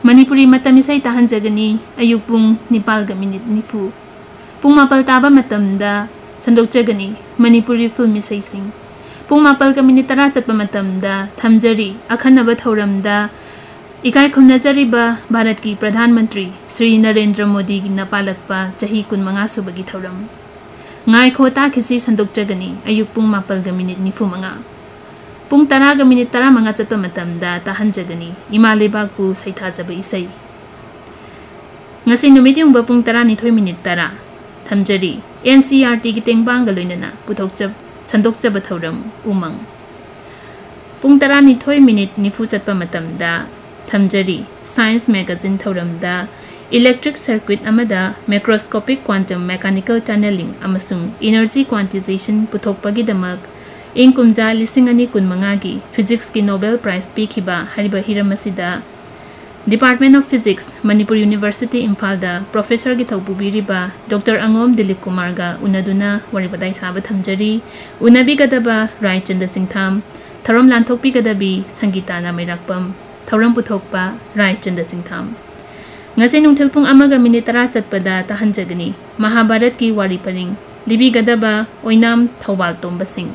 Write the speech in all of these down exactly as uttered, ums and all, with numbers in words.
Manipuri matamisay tahanjagani ayuk pung nipal ga minute nifu. Pung mapal taba matamda sandokjagani Manipuri film isay sing. Pung mapal ga minute tara satpa matamda thamjari akhanaba thauramda Ikai khumnajariba Bharat ki Pradhan Mantri Sri Narendra Modi gi napalakpa chahi kun manga subagi thauram. Ngai khota khisi sandokjagani ayuk pung mapal ga minute nifu manga. Pung tara ga minute tara manga chatpa matamda tahanjagani imalebak pu saithajaba isai. Ngasi numit ba pung tara ni thoi minute tara thamjari N C R T gi tengbang ga loinana puthokjab sandokjaba thauram umang. Pung tara ni thoi minute nifu chatpa matamda thamjari Science Magazine thauramda electric circuit amada macroscopic quantum mechanical tunneling amasung energy quantization puthokpagi damak ing kumja lising ani kun mangagi physics ki Nobel Prize pikhiba hariba hiramasida Department of Physics Manipur University Imphal da professor gi thawbubiriba Doctor Angom Dilip Kumar ga unaduna waribadai saba thamjari unabi gadaba Raichanda Singtham tharom lanthokpi gadabi Sangita na Mairakpam Thauram puthokpa Raichanda Singtham ngasi nungthilpung amaga minute tara chatpada tahanjagani Mahabharat ki wari paring libi gadaba oinam thawbal tomba sing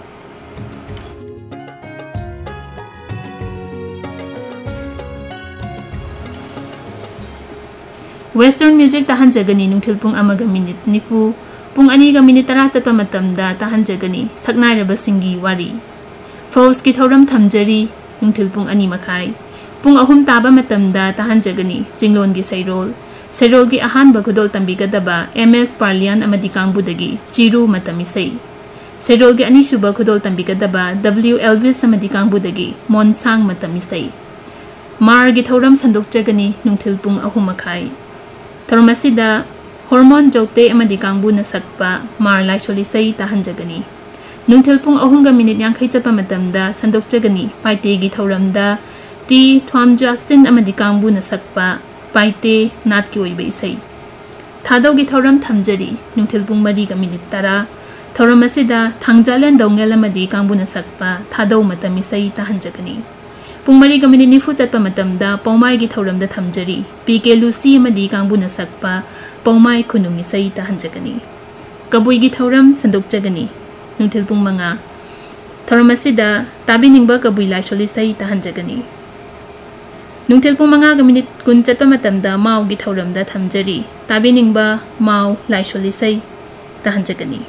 Western music tahanjagani nungthilpung amaga minute nifu pung ani ga minute tara chatpa matamda tahanjagani saknairaba singi wari Falls ki thauram thamjari nungthilpung ani makai Pung ahum taba matamda tahanjagani jinglon gi sairol sairol gi ahan ba khudol tambigadaba M S Parlian amadi kangbudagi chiru matamisai sairol gi ani shuba khudol tambigadaba W Elvis amadi kangbudagi monsang matamisai mar gi thauram sandokjagani nungthilpung ahum makai tharmasida hormone jokte amadi kangbu na sakpa mar laisolisai tahanjagani nungthilpung ahum ga minute yankhai chapa matamda sandokjagani paite gi thauramda Ti Thwam Justin amadi kangbu na sakpa paite nat ki oiba isai thadaw gi thauram thamjari nungthilpung mari ga minute tara thauram asida thangjalen dongel amadi kangbu na sakpa thadaw matam isai tahanjagani pung mari ga minute nifu chatpa matamda paumai gi thauram da thamjari P K Lucy amadi kangbu na sakpa paumai khunung isai tahanjagani kabui gi thauram sandokjagani nungthilpung manga thauram asida tabiningba kabui laisoli sai tahanjagani Nungthilpung manga ga minute kun chatpa matamda mau gi thauramda thamjari tabiningba mau laisoli sai tahanjagani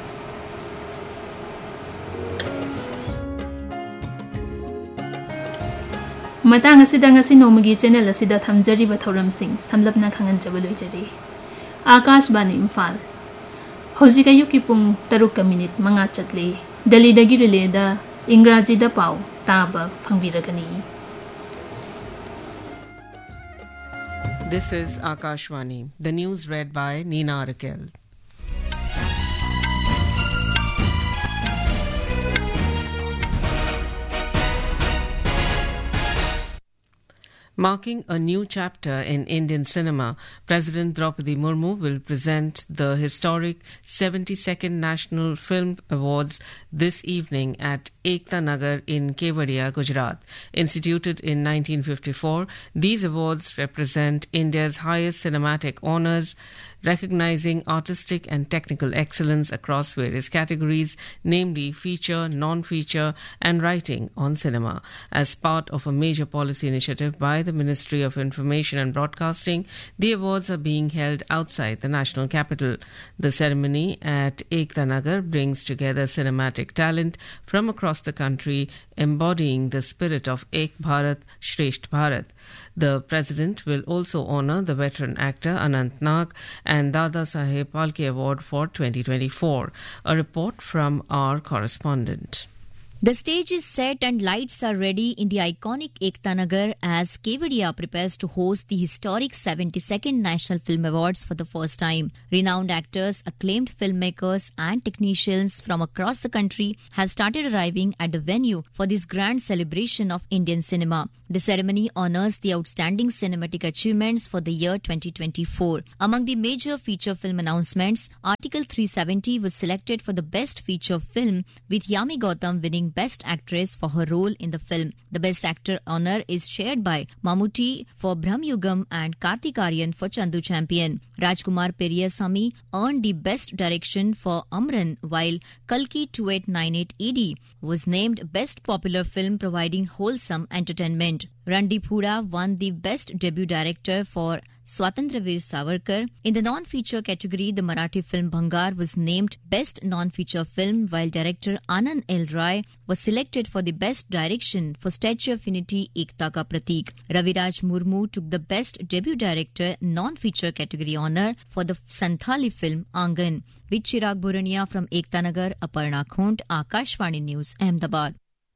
Matang asida ngasi nomagi channel asida thamjari ba thauram sing samlapna khangan jabaloi jari Akash Bani Imphal Hojika yuki pung taruk ka minute manga chatle Delhi dagi rele da Ingraji da pau taba phangbiragani This is Akashvani. The news read by Nina Rakel. Marking a new chapter in Indian cinema, President Draupadi Murmu will present the historic seventy-second National Film Awards this evening at Ekta Nagar in Kevadia, Gujarat. Instituted in nineteen fifty-four, these awards represent India's highest cinematic honours, recognizing artistic and technical excellence across various categories, namely feature, non-feature, and writing on cinema. As part of a major policy initiative by the Ministry of Information and Broadcasting, the awards are being held outside the national capital. The ceremony at Ekta Nagar brings together cinematic talent from across the country, embodying the spirit of Ek Bharat, Shresht Bharat. The President will also honour the veteran actor Anant Nag and Dada Saheb Phalke Award for twenty twenty-four. A report from our correspondent. The stage is set and lights are ready in the iconic Ekta Nagar as Kevadia prepares to host the historic seventy-second National Film Awards for the first time. Renowned actors, acclaimed filmmakers and technicians from across the country have started arriving at the venue for this grand celebration of Indian cinema. The ceremony honours the outstanding cinematic achievements for the year twenty twenty-four. Among the major feature film announcements, Article three seventy was selected for the best feature film, with Yami Gautam winning winning Best Actress for her role in the film. The Best Actor honour is shared by Mammootty for Brahmayugam and Karthik Aaryan for Chandu Champion. Rajkumar Periyasamy earned the Best Direction for Amran, while Kalki twenty-eight ninety-eight A D was named Best Popular Film providing wholesome entertainment. Randeep Hooda won the Best Debut Director for Swatantravir Savarkar. In the non-feature category, the Marathi film Bhangar was named Best Non-Feature Film, while director Anand L. Rai was selected for the Best Direction for Statue of Unity Ekta Ka Pratik. Raviraj Murmu took the Best Debut Director non-feature category honour for the Santhali film Angan. With Chirag Burania from Ekta Nagar, Aparna Khont, Akashvani News, Ahmedabad.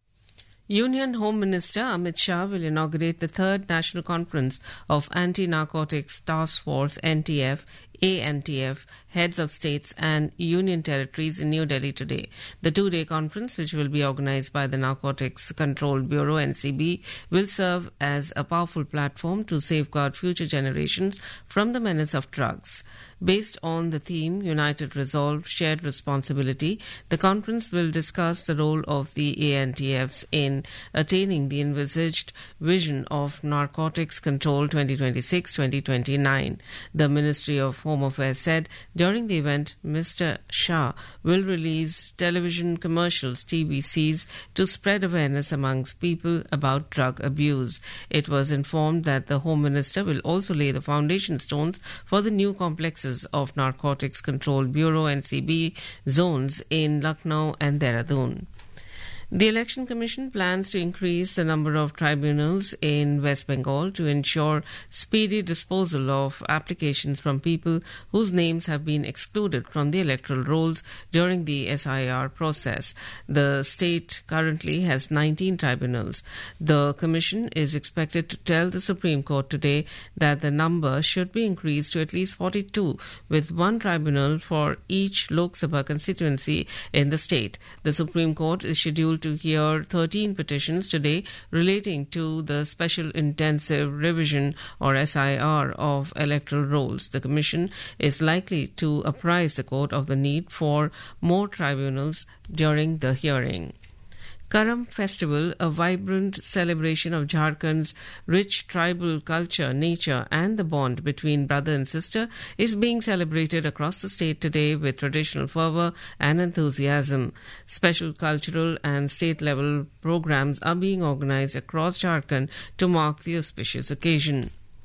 Union Home Minister Amit Shah will inaugurate the third National Conference of Anti-Narcotics Task Force N T F, A N T F, heads of states and union territories in New Delhi today. The two-day conference, which will be organized by the Narcotics Control Bureau N C B, will serve as a powerful platform to safeguard future generations from the menace of drugs. Based on the theme United Resolve, Shared Responsibility, the conference will discuss the role of the A N T Fs in attaining the envisaged vision of narcotics control twenty twenty-six to twenty twenty-nine. The Ministry of Home Affairs said during the event, Mister Shah will release television commercials, T V Cs, to spread awareness amongst people about drug abuse. It was informed that the Home Minister will also lay the foundation stones for the new complexes of Narcotics Control Bureau N C B zones in Lucknow and Dehradun. The Election Commission plans to increase the number of tribunals in West Bengal to ensure speedy disposal of applications from people whose names have been excluded from the electoral rolls during the S I R process. The state currently has nineteen tribunals. The Commission is expected to tell the Supreme Court today that the number should be increased to at least forty-two, with one tribunal for each Lok Sabha constituency in the state. The Supreme Court is scheduled to hear thirteen petitions today relating to the Special Intensive Revision or S I R of electoral rolls. The Commission is likely to apprise the court of the need for more tribunals during the hearing. Karam Festival, a vibrant celebration of Jharkhand's rich tribal culture, nature and the bond between brother and sister, is being celebrated across the state today with traditional fervour and enthusiasm. Special cultural and state-level programs are being organised across Jharkhand to mark the auspicious occasion.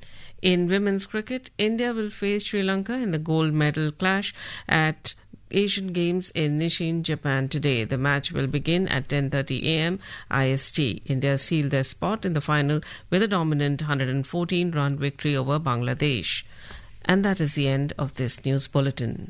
In women's cricket, India will face Sri Lanka in the gold medal clash at Asian Games in Nishin, Japan today. The match will begin at ten thirty a m I S T. India sealed their spot in the final with a dominant one hundred fourteen run victory over Bangladesh. And that is the end of this news bulletin.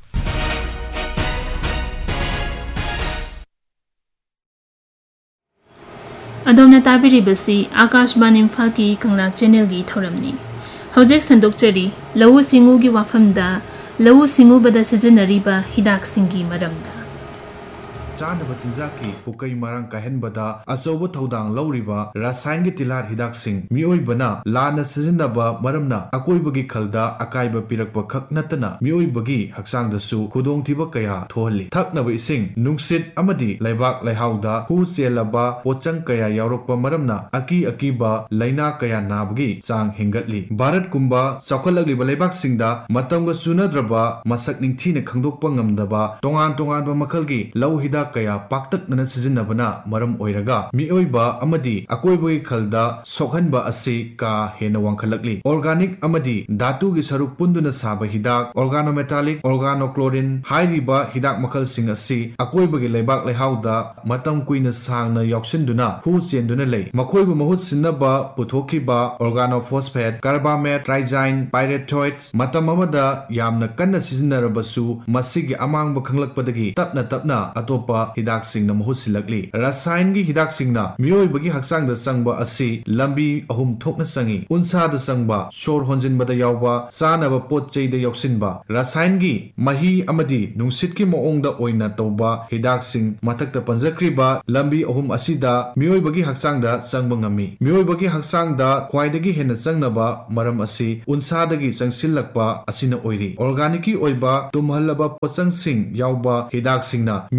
Adona tabiribasi Akashvani Imphal ki Kangla channel gi thoramni. Hojek sandokchari Lau Singu gi wafamda Lau Singu bada sizinariba hidak singi maramda. Chanaba Sinjaki, Pukai Marang Kahenbada, Asobo Todang Lauriba, Rasangi Tilar Hidaksing, Mioi Bana, Lana Sizinaba, Maramna, Akoi Bagi Kalda, Akaiba Pirakba Kaknatana, Mioi Bagi, Haksang the Su, Kudong Tibakaya, Toli, Taknabi Sing, Nungsit Amadi, Laibak Laihauda, Hu Selaba, Pochang Kaya Yaropa Maramna, Aki Akiba, Laina Kaya Nabgi, Sang Hingatli, Barat Kumba, Sakalagli Balebak Singda, Matanga Sunadraba, Masak Ningtina Kangdokpangamdaba, Tongan Tongan Makalgi, Lau Hidak Kaya Paktak na sizinabana maram oiraga mioiba amadi akoiboi khalda sokhanba asi ka hena wangkhalakli organic amadi dhatu gi saruk punduna saba hidak organometallic organochlorine hairiba hidak makhal sing asi akoibagi leibak lehauda matam kuina sangna yoksinduna hu chenduna lei makhoibu mahut sinaba puthokiba organophosphate carbamate trizyme pyrethroids matam amada yamna kanna sizinarabasu masigi amangba khanglakpadagi tapna tapna atopa hidak singna mahut silakli rasayan gi hidak singna mioi bagi haksang da sangba asi lambi ahum thokna sangi unsa da sangba shor honjin bada yawba sana ba pot chei da yoksinba rasayan gi mahi amadi nungsit ki moong da oina toba hidak sing matak da panjakriba lambi ahum asida mioi bagi haksang da sangba ngami mioi bagi haksang da khwaidagi hena sangnaba maram asi unsa dagi sangsilakpa asina oiri organic ki oiba tumhalaba pochang sing yawba hidak singna mioi bagi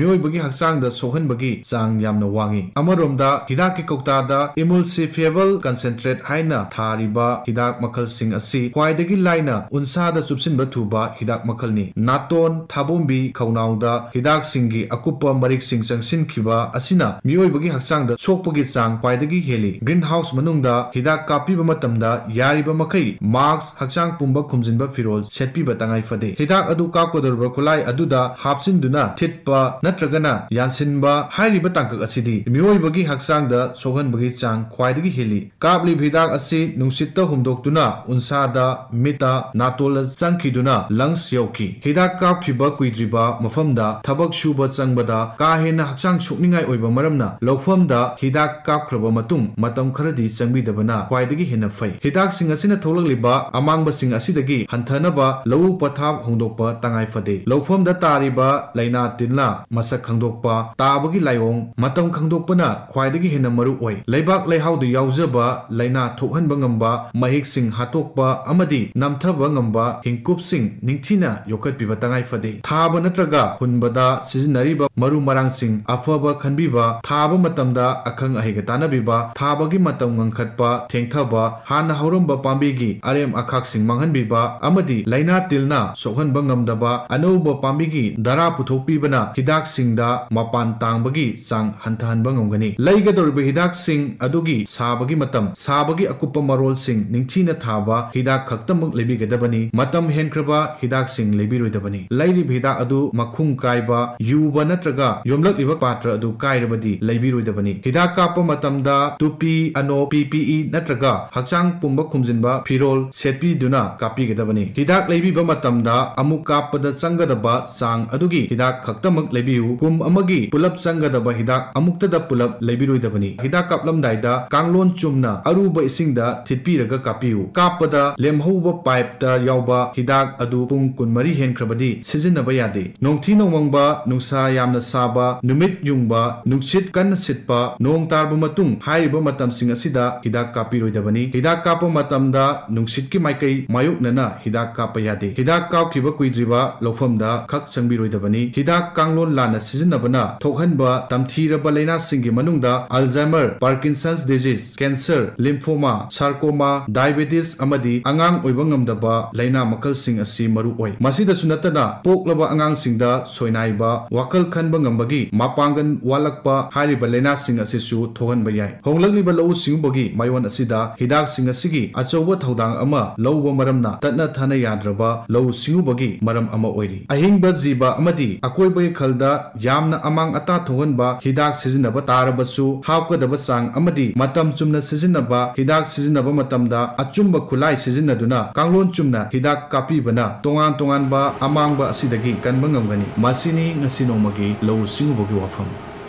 हक्चांग दा सोहनबगी चांग यामना वांगी अमरोमदा हिदाक की कौतादा इमुल्सिफिएबल concentrate हाइना थारिबा हिदाक मखल सिंग असि ख्वाइदगी लाइना उनसादा चुपसिनबा थुबा हिदाक मखलनी नातोन थाबोंबी खौनाउदा हिदाक सिंगी अकुप्पा मरिक सिंग चंगसिनखिबा असिना मियोइबगी हक्चांग दा सोकपगी चांग ख्वाइदगी heli green house मनुंगदा हिदाक कापीबा मतमदा यारिबा मखै mask हक्चांग पुंबा खुमजिनबा फिरोल सेटपीबा तंगाई फदे हिदाक अदु कापकोदरबा खुलाई अदुदा हापसिनदुना थिटपा नत्रगना यानसिनबा हाइरिबा तांकक असिदी मियोइबगी हक्चांग दा सोहनबगी चांग ख्वाइदगी heli कापली हिदाक असि नुंसित्ता हुमदोक्तुना उनसादा मिता नातोल चंखिदुना लंग्स यौकी हिदाक कापखिबा कुइद्रिबा मफमदा थबक शुबा चंगबदा काहेना हक्चांग सुकनिंगाई ओइबा मरमना लौफमदा हिदाक कापख्रबा मतुंग मतम खरदी चंगबिदबना ख्वाइदगी हेना फै हिदाक सिंग असिना थोलगलिबा अमांगबा सिंग असिदगी हंथनबा लौ पथाब होंदोकपा तंगाई फदे लौफमदा तारिबा लैना तिनला मसक खंदोकपा ताबगी लायोंग मतम खंदोकपना ख्वाइदगी हेना मरु ओइ लैबाक लैहाउदु याउजबा लैना थोहनबा ngamba mahik sing hatokpa amadi namthaba ngamba hingkup sing ningthina yokatpiba tangai fade thaba natraga hunbada sizinariba maru marang sing afaba khanbiba thaba matamda akhang ahiga tanabiba thabagi matam ngangkhatpa thengthaba hana hauramba pambigi arem akhak sing manghanbiba amadi laina tilna sokhanba ngamdaba anouba pambigi dara puthokpibana hidak singda mapan tangbagi sang hanthanba ngamgani laigadoriba hidak sing adugi sabagi matam sabagi akupa marol sing ningthina thaba hidak khaktamuk lebigadabani matam henkraba hidak sing lebiroidabani lairi hidak adu makhung kaiba yuba natraga yomlak liba patra adu kairabadi lebiroidabani hidak kapa matamda tupi ano ppe natraga hakchang pumba khumjinba firol setpi duna kapi gadabani hidak lebiba matamda amuk kapada changadaba sang adugi hidak khaktamuk lebiu kum amagi pulap changadaba hidak amuktada pulap lebiroidabani hidak kaplamdaida kanglon chumna aruba isingda thitpiraga kapiu kapada lemhouba pipe da yauba hidak adu pung kunmari henkrabadi sizinaba yade nongthi nongwangba nungsa yamna saba numit yungba nungsit kan sitpa nong tarba matung haiba matam sing asida hidak kapiroidabani hidak kapa matamda nungsit ki maikai mayuknana hidak kapa yade hidak kaupkiba kuidriba lofamda khak changbiroidabani hidak kanglon lana sizinabana thokhanba tamthiraba laina singi manungda alzheimer parkinson's disease cancer lymphoma sarcoma diabetes amadi angang oiba ngamdaba laina makal sing asi maru oi masida sunatana poklaba angang singda soinaiba wakal khanba ngambagi mapangan walakpa hariba laina sing asi su thohan bayai honglakliba lau singbagi maiwan asida hidak sing asigi achoba thodang ama lauba maramna tatna thana yadraba lau singubagi maram ama oiri ahingba jiba amadi akoibai khalda yamna amang ata thohanba hidak sizinaba tarabasu hapkadaba sang amadi matam chumna sizinaba hidak sizinaba matamda achumba khulai sizinaduna kanglon chumna hidak kapibana tongan tongan ba amangba asidagi kanba ngamgani masini ngasi nomagi lau singubogi wafam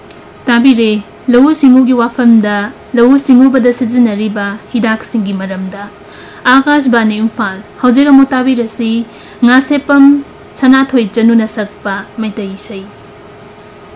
tabire lau singugi wafamda lau singubada sizinariba hidak singi maramda akash bani imphal hojega mutabirasi ngasepam sanathoi januna sakpa maitai sei